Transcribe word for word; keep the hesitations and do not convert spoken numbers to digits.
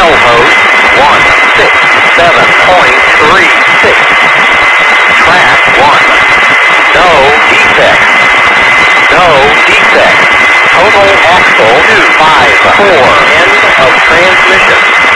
L hose one six seven point three six. Track one. No defects. No defects. Total axle two five four. End of transmission.